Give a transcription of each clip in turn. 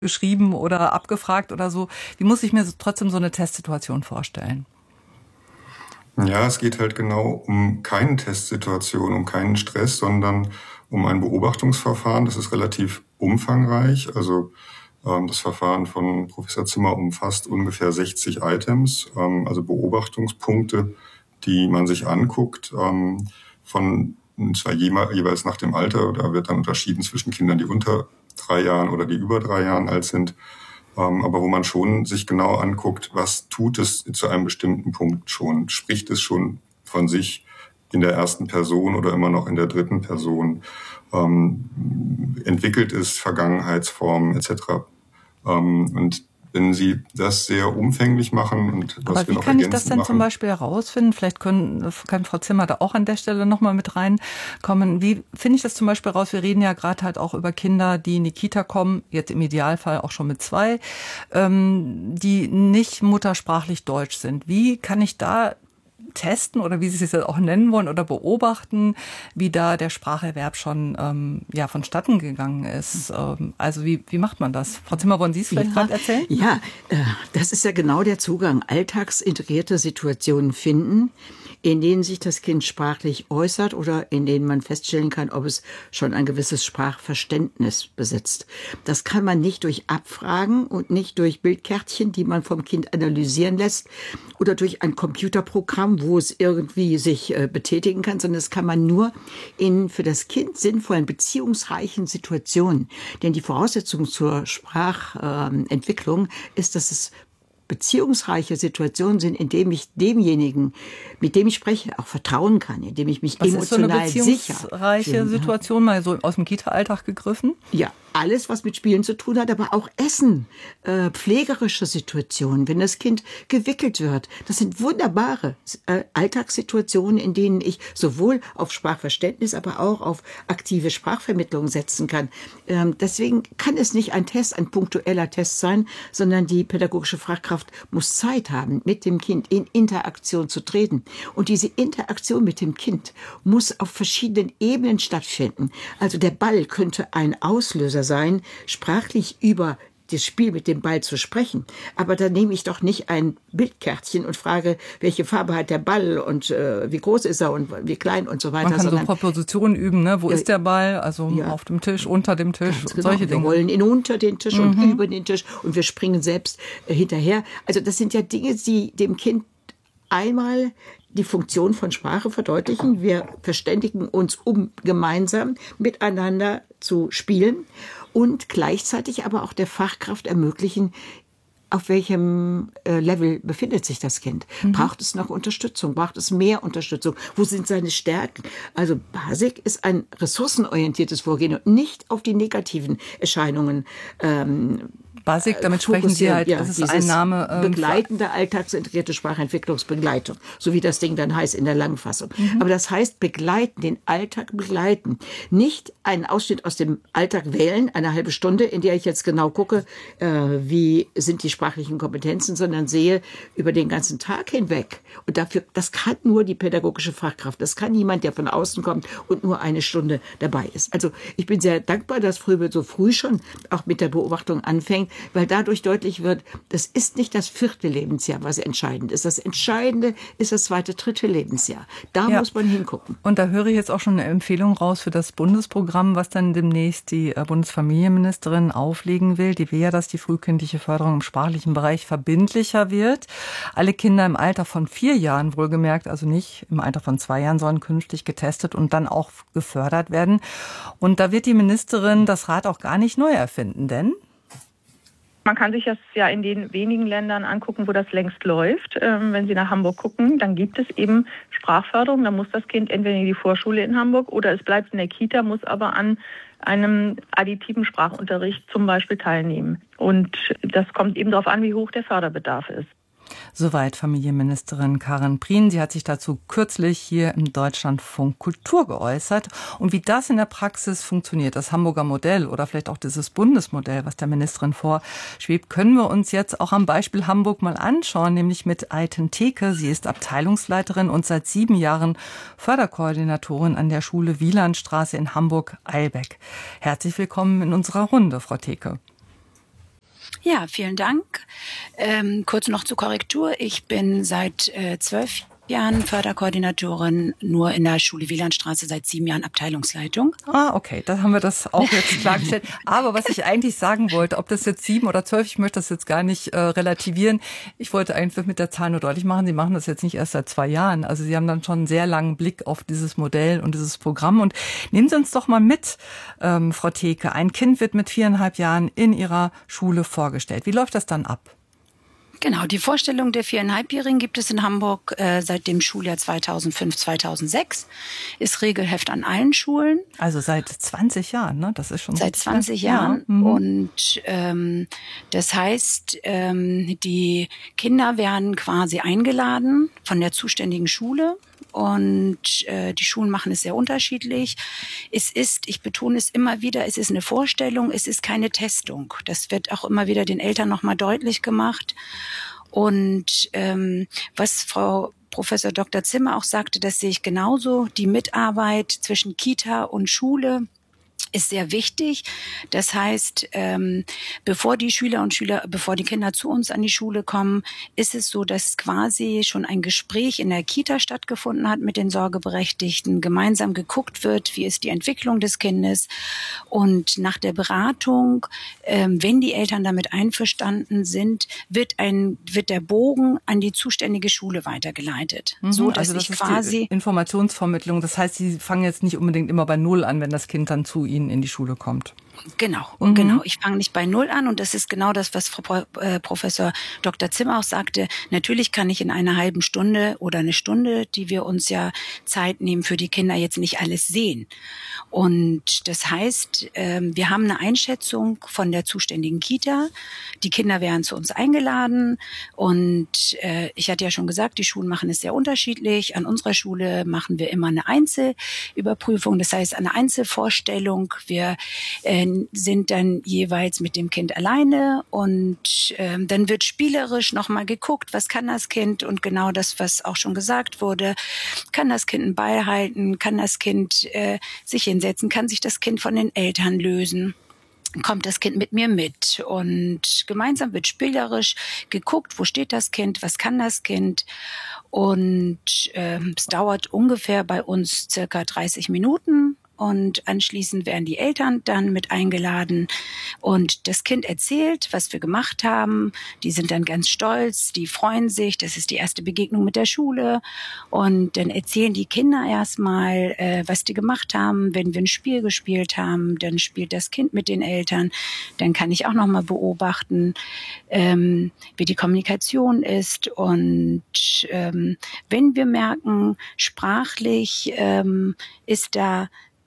geschrieben oder abgefragt oder so. Wie muss ich mir trotzdem so eine Testsituation vorstellen? Ja, es geht halt genau um keine Testsituation, um keinen Stress, sondern um ein Beobachtungsverfahren. Das ist relativ umfangreich. Also das Verfahren von Professor Zimmer umfasst ungefähr 60 Items, also Beobachtungspunkte, die man sich anguckt, und zwar jeweils nach dem Alter. Da wird dann unterschieden zwischen Kindern, die unter 3 Jahren oder die über 3 Jahren alt sind. Aber wo man schon sich genau anguckt, was tut es zu einem bestimmten Punkt schon? Spricht es schon von sich in der ersten Person oder immer noch in der dritten Person? Entwickelt es Vergangenheitsformen etc.? Und wenn Sie das sehr umfänglich machen und was Aber wir wie noch kann ich das ergänzend denn zum machen. Beispiel herausfinden? Vielleicht kann Frau Zimmer da auch an der Stelle nochmal mit reinkommen. Wie finde ich das zum Beispiel raus? Wir reden ja gerade halt auch über Kinder, die in die Kita kommen, jetzt im Idealfall auch schon mit 2, die nicht muttersprachlich Deutsch sind. Wie kann ich da testen oder wie Sie es auch nennen wollen oder beobachten, wie da der Spracherwerb schon vonstatten gegangen ist. Also wie macht man das? Frau Zimmer, wollen Sie es vielleicht gerade erzählen? Ja, das ist ja genau der Zugang. Alltagsintegrierte Situationen finden, in denen sich das Kind sprachlich äußert oder in denen man feststellen kann, ob es schon ein gewisses Sprachverständnis besitzt. Das kann man nicht durch Abfragen und nicht durch Bildkärtchen, die man vom Kind analysieren lässt, oder durch ein Computerprogramm, wo es irgendwie sich betätigen kann, sondern das kann man nur in für das Kind sinnvollen, beziehungsreichen Situationen. Denn die Voraussetzung zur Sprachentwicklung ist, dass es beziehungsreiche Situationen sind, in denen ich demjenigen, mit dem ich spreche, auch vertrauen kann, in dem ich mich emotional sicher fühle. Was ist so eine beziehungsreiche Situation, mal so aus dem Kita-Alltag gegriffen? Ja, alles, was mit Spielen zu tun hat, aber auch Essen, pflegerische Situationen, wenn das Kind gewickelt wird. Das sind wunderbare Alltagssituationen, in denen ich sowohl auf Sprachverständnis, aber auch auf aktive Sprachvermittlung setzen kann. Deswegen kann es nicht ein punktueller Test sein, sondern die pädagogische Fachkraft muss Zeit haben, mit dem Kind in Interaktion zu treten. Und diese Interaktion mit dem Kind muss auf verschiedenen Ebenen stattfinden. Also der Ball könnte ein Auslöser sein, sprachlich über das Spiel mit dem Ball zu sprechen. Aber da nehme ich doch nicht ein Bildkärtchen und frage, welche Farbe hat der Ball und wie groß ist er und wie klein und so weiter. Man kann so Propositionen üben, ne? Wo ist der Ball? Also auf dem Tisch, unter dem Tisch, genau. Solche Dinge. Wir rollen ihn unter den Tisch und über den Tisch und wir springen selbst hinterher. Also das sind ja Dinge, die dem Kind einmal die Funktion von Sprache verdeutlichen. Wir verständigen uns, um gemeinsam miteinander zu spielen und gleichzeitig aber auch der Fachkraft ermöglichen, auf welchem Level befindet sich das Kind? Braucht es noch Unterstützung? Braucht es mehr Unterstützung? Wo sind seine Stärken? Also BASIC ist ein ressourcenorientiertes Vorgehen und nicht auf die negativen Erscheinungen BASIC, damit sprechen Sie halt, das ist ein Name. Begleitende alltagsintegrierte Sprachentwicklungsbegleitung, so wie das Ding dann heißt in der Langfassung. Aber das heißt begleiten, den Alltag begleiten. Nicht einen Ausschnitt aus dem Alltag wählen, eine halbe Stunde, in der ich jetzt genau gucke, wie sind die sprachlichen Kompetenzen, sondern sehe über den ganzen Tag hinweg. Und dafür, das kann nur die pädagogische Fachkraft. Das kann niemand, der von außen kommt und nur eine Stunde dabei ist. Also ich bin sehr dankbar, dass Fröbel so früh schon auch mit der Beobachtung anfängt, weil dadurch deutlich wird, das ist nicht das 4. Lebensjahr, was entscheidend ist. Das Entscheidende ist das 2., 3. Lebensjahr. Da muss man hingucken. Und da höre ich jetzt auch schon eine Empfehlung raus für das Bundesprogramm, was dann demnächst die Bundesfamilienministerin auflegen will. Die will ja, dass die frühkindliche Förderung im sprachlichen Bereich verbindlicher wird. Alle Kinder im Alter von 4 Jahren, wohlgemerkt, also nicht im Alter von 2 Jahren, sollen künftig getestet und dann auch gefördert werden. Und da wird die Ministerin das Rad auch gar nicht neu erfinden, denn man kann sich das ja in den wenigen Ländern angucken, wo das längst läuft. Wenn Sie nach Hamburg gucken, dann gibt es eben Sprachförderung. Da muss das Kind entweder in die Vorschule in Hamburg oder es bleibt in der Kita, muss aber an einem additiven Sprachunterricht zum Beispiel teilnehmen. Und das kommt eben darauf an, wie hoch der Förderbedarf ist. Soweit Familienministerin Karin Prien. Sie hat sich dazu kürzlich hier im Deutschlandfunk Kultur geäußert. Und wie das in der Praxis funktioniert, das Hamburger Modell oder vielleicht auch dieses Bundesmodell, was der Ministerin vorschwebt, können wir uns jetzt auch am Beispiel Hamburg mal anschauen, nämlich mit Ayten Theke. Sie ist Abteilungsleiterin und seit 7 Jahren Förderkoordinatorin an der Schule Wielandstraße in Hamburg-Eilbeck. Herzlich willkommen in unserer Runde, Frau Theke. Ja, vielen Dank. Kurz noch zur Korrektur. Ich bin seit 12 Jahren Förderkoordinatorin, nur in der Schule Wielandstraße, seit 7 Jahren Abteilungsleitung. Ah, okay, da haben wir das auch jetzt klargestellt. Aber was ich eigentlich sagen wollte, ob das jetzt 7 oder 12, ich möchte das jetzt gar nicht relativieren. Ich wollte einfach mit der Zahl nur deutlich machen, Sie machen das jetzt nicht erst seit 2 Jahren. Also Sie haben dann schon einen sehr langen Blick auf dieses Modell und dieses Programm. Und nehmen Sie uns doch mal mit, Frau Theke. Ein Kind wird mit 4,5 Jahren in Ihrer Schule vorgestellt. Wie läuft das dann ab? Genau, die Vorstellung der 4,5-Jährigen gibt es in Hamburg seit dem Schuljahr 2005/2006. Ist Regelheft an allen Schulen. Also seit 20 Jahren, ne? Das ist schon seit 20 Jahren. Ja. Und das heißt, die Kinder werden quasi eingeladen von der zuständigen Schule. Und die Schulen machen es sehr unterschiedlich. Es ist, ich betone es immer wieder, es ist eine Vorstellung, es ist keine Testung. Das wird auch immer wieder den Eltern nochmal deutlich gemacht. Und was Frau Professor Dr. Zimmer auch sagte, das sehe ich genauso. Die Mitarbeit zwischen Kita und Schule ist sehr wichtig. Das heißt, bevor die Kinder zu uns an die Schule kommen, ist es so, dass quasi schon ein Gespräch in der Kita stattgefunden hat mit den Sorgeberechtigten, gemeinsam geguckt wird, wie ist die Entwicklung des Kindes. Und nach der Beratung, wenn die Eltern damit einverstanden sind, wird der Bogen an die zuständige Schule weitergeleitet. So, dass also das ich ist quasi die Informationsvermittlung. Das heißt, Sie fangen jetzt nicht unbedingt immer bei Null an, wenn das Kind dann zu Ihnen in die Schule kommt. Genau, genau. Ich fange nicht bei Null an und das ist genau das, was Frau Professor Dr. Zimmer auch sagte. Natürlich kann ich in einer halben Stunde oder eine Stunde, die wir uns ja Zeit nehmen für die Kinder, jetzt nicht alles sehen. Und das heißt, wir haben eine Einschätzung von der zuständigen Kita. Die Kinder werden zu uns eingeladen und ich hatte ja schon gesagt, die Schulen machen es sehr unterschiedlich. An unserer Schule machen wir immer eine Einzelüberprüfung, das heißt eine Einzelvorstellung. Wir sind dann jeweils mit dem Kind alleine und dann wird spielerisch nochmal geguckt, was kann das Kind und genau das, was auch schon gesagt wurde, kann das Kind einen Ball halten, kann das Kind sich hinsetzen, kann sich das Kind von den Eltern lösen. Kommt das Kind mit mir mit und gemeinsam wird spielerisch geguckt, wo steht das Kind, was kann das Kind und es dauert ungefähr bei uns circa 30 Minuten. Und anschließend werden die Eltern dann mit eingeladen und das Kind erzählt, was wir gemacht haben. Die sind dann ganz stolz, die freuen sich, das ist die erste Begegnung mit der Schule. Und dann erzählen die Kinder erstmal, was die gemacht haben. Wenn wir ein Spiel gespielt haben, dann spielt das Kind mit den Eltern. Dann kann ich auch nochmal beobachten, wie die Kommunikation ist. Und wenn wir merken, sprachlich ist da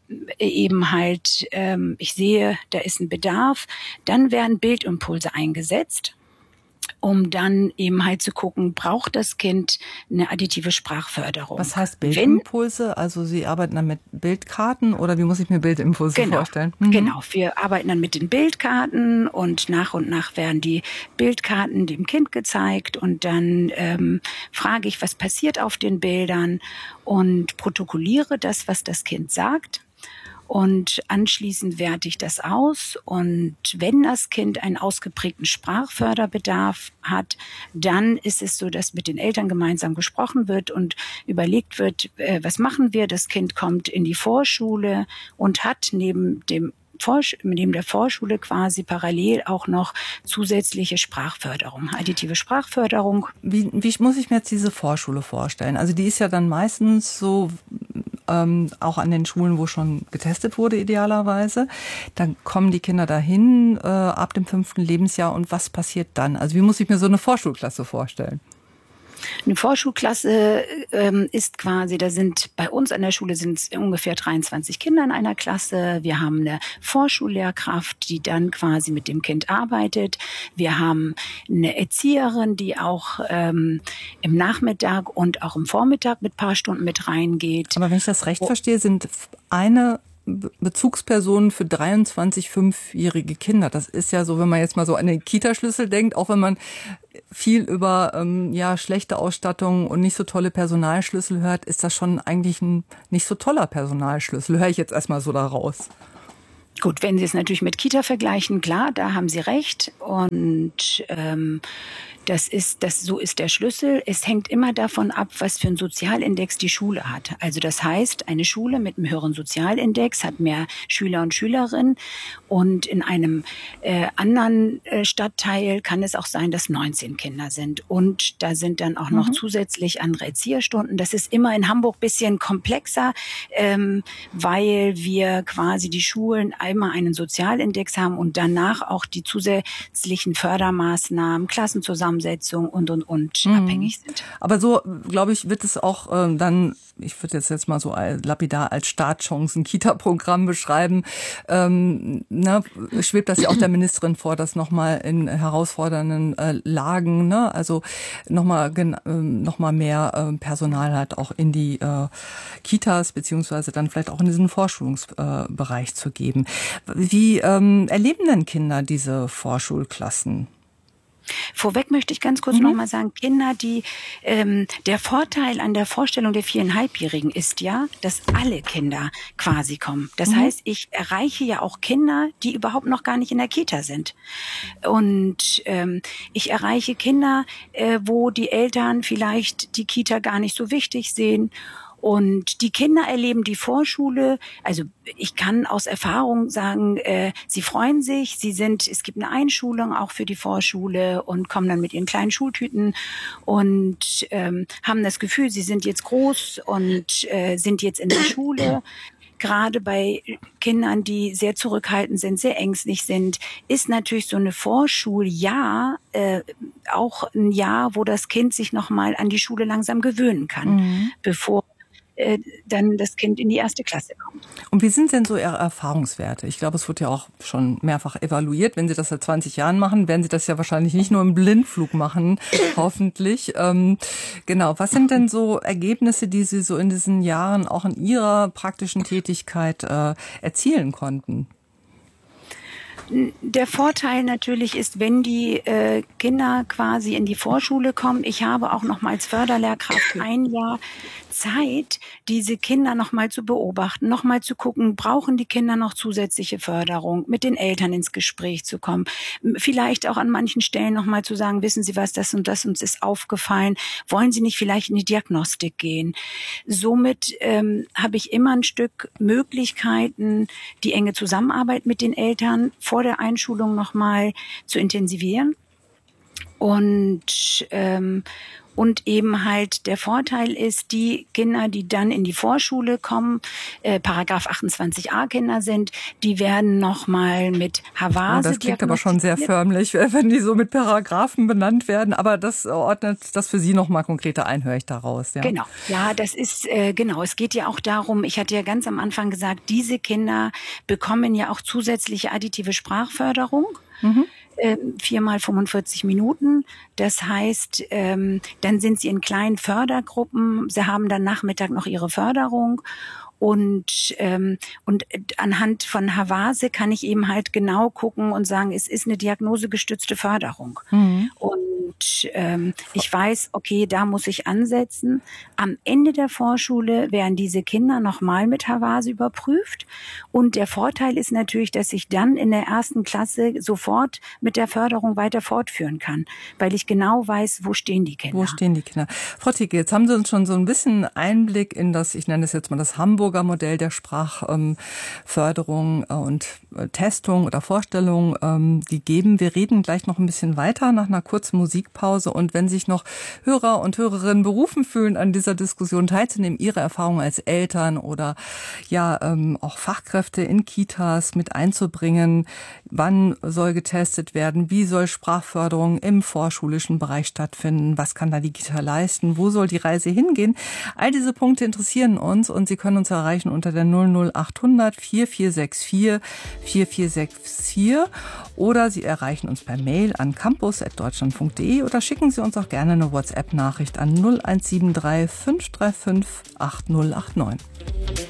eben halt, ich sehe, da ist ein Bedarf, dann werden Bildimpulse eingesetzt, um dann eben halt zu gucken, braucht das Kind eine additive Sprachförderung. Was heißt Bildimpulse? Also Sie arbeiten dann mit Bildkarten oder wie muss ich mir Bildimpulse vorstellen? Genau, wir arbeiten dann mit den Bildkarten und nach werden die Bildkarten dem Kind gezeigt und dann frage ich, was passiert auf den Bildern und protokolliere das, was das Kind sagt. Und anschließend werte ich das aus. Und wenn das Kind einen ausgeprägten Sprachförderbedarf hat, dann ist es so, dass mit den Eltern gemeinsam gesprochen wird und überlegt wird, was machen wir? Das Kind kommt in die Vorschule und hat neben der Vorschule quasi parallel auch noch zusätzliche Sprachförderung, additive Sprachförderung. Wie muss ich mir jetzt diese Vorschule vorstellen? Also die ist ja dann meistens so auch an den Schulen, wo schon getestet wurde idealerweise. Dann kommen die Kinder dahin ab dem 5. Lebensjahr und was passiert dann? Also wie muss ich mir so eine Vorschulklasse vorstellen? Eine Vorschulklasse ist quasi, bei uns an der Schule sind es ungefähr 23 Kinder in einer Klasse. Wir haben eine Vorschullehrkraft, die dann quasi mit dem Kind arbeitet. Wir haben eine Erzieherin, die auch im Nachmittag und auch im Vormittag mit ein paar Stunden mit reingeht. Aber wenn ich das recht verstehe, sind eine Bezugspersonen für 23 5-jährige Kinder. Das ist ja so, wenn man jetzt mal so an den Kita-Schlüssel denkt, auch wenn man viel über schlechte Ausstattung und nicht so tolle Personalschlüssel hört, ist das schon eigentlich ein nicht so toller Personalschlüssel. Höre ich jetzt erstmal so da raus. Gut, wenn Sie es natürlich mit Kita vergleichen, klar, da haben Sie recht. Und so ist der Schlüssel. Es hängt immer davon ab, was für einen Sozialindex die Schule hat. Also das heißt, eine Schule mit einem höheren Sozialindex hat mehr Schüler und Schülerinnen. Und in einem anderen Stadtteil kann es auch sein, dass 19 Kinder sind. Und da sind dann auch noch zusätzlich andere Erzieherstunden. Das ist immer in Hamburg ein bisschen komplexer, weil wir quasi die Schulen einmal einen Sozialindex haben und danach auch die zusätzlichen Fördermaßnahmen, Klassenzusammensetzung und abhängig sind. Aber so, glaube ich, wird es auch dann, ich würde jetzt mal so lapidar als Startchancen-Kita-Programm beschreiben, schwebt das ja auch der Ministerin vor, das nochmal in herausfordernden Lagen, also nochmal mehr Personal halt auch in die Kitas, beziehungsweise dann vielleicht auch in diesen Vorschulungsbereich zu geben. Wie erleben denn Kinder diese Vorschulklassen? Vorweg möchte ich ganz kurz noch mal sagen, Kinder, der Vorteil an der Vorstellung der 4,5-Jährigen ist ja, dass alle Kinder quasi kommen. Das heißt, ich erreiche ja auch Kinder, die überhaupt noch gar nicht in der Kita sind. Und ich erreiche Kinder, wo die Eltern vielleicht die Kita gar nicht so wichtig sehen. Und die Kinder erleben die Vorschule, also ich kann aus Erfahrung sagen, sie freuen sich, es gibt eine Einschulung auch für die Vorschule und kommen dann mit ihren kleinen Schultüten und haben das Gefühl, sie sind jetzt groß und sind jetzt in der Schule. Gerade bei Kindern, die sehr zurückhaltend sind, sehr ängstlich sind, ist natürlich so eine Vorschuljahr auch ein Jahr, wo das Kind sich nochmal an die Schule langsam gewöhnen kann, bevor dann das Kind in die 1. Klasse kommt. Und wie sind denn so Ihre Erfahrungswerte? Ich glaube, es wird ja auch schon mehrfach evaluiert. Wenn Sie das seit 20 Jahren machen, werden Sie das ja wahrscheinlich nicht nur im Blindflug machen, hoffentlich. Genau, was sind denn so Ergebnisse, die Sie so in diesen Jahren auch in Ihrer praktischen Tätigkeit erzielen konnten? Der Vorteil natürlich ist, wenn die Kinder quasi in die Vorschule kommen, ich habe auch noch mal als Förderlehrkraft ein Jahr Zeit, diese Kinder noch mal zu beobachten, noch mal zu gucken, brauchen die Kinder noch zusätzliche Förderung, mit den Eltern ins Gespräch zu kommen, vielleicht auch an manchen Stellen noch mal zu sagen, wissen Sie was, das und das uns ist aufgefallen, wollen Sie nicht vielleicht in die Diagnostik gehen? Somit habe ich immer ein Stück Möglichkeiten, die enge Zusammenarbeit mit den Eltern vor der Einschulung noch mal zu intensivieren. Und eben halt der Vorteil ist, die Kinder, die dann in die Vorschule kommen, Paragraph 28a Kinder sind, die werden nochmal mit Havase. Das klingt aber schon sehr förmlich, wenn die so mit Paragraphen benannt werden. Aber das ordnet das für Sie nochmal konkreter ein, höre ich daraus. Ja? Genau. Ja, das ist, genau. Es geht ja auch darum, ich hatte ja ganz am Anfang gesagt, diese Kinder bekommen ja auch zusätzliche additive Sprachförderung. 4 mal 45 Minuten. Das heißt, dann sind sie in kleinen Fördergruppen. Sie haben dann Nachmittag noch ihre Förderung. Und anhand von Havase kann ich eben halt genau gucken und sagen, es ist eine diagnosegestützte Förderung. Und ich weiß, okay, da muss ich ansetzen. Am Ende der Vorschule werden diese Kinder nochmal mit Havase überprüft. Und der Vorteil ist natürlich, dass ich dann in der 1. Klasse sofort mit der Förderung weiter fortführen kann, weil ich genau weiß, wo stehen die Kinder. Wo stehen die Kinder? Frau Thicke, jetzt haben Sie uns schon so ein bisschen Einblick in das, ich nenne es jetzt mal das Hamburger Modell der Sprachförderung und Testung oder Vorstellung gegeben. Wir reden gleich noch ein bisschen weiter nach einer kurzen Musikpause. Und wenn sich noch Hörer und Hörerinnen berufen fühlen, an dieser Diskussion teilzunehmen, ihre Erfahrungen als Eltern oder ja auch Fachkräfte in Kitas mit einzubringen, wann soll getestet werden, wie soll Sprachförderung im vorschulischen Bereich stattfinden, was kann da die Kita leisten, wo soll die Reise hingehen? All diese Punkte interessieren uns und Sie können uns erreichen unter der 00800 4464 4464 oder Sie erreichen uns per Mail an campus@deutschland.de oder schicken Sie uns auch gerne eine WhatsApp-Nachricht an 0173 535 8089.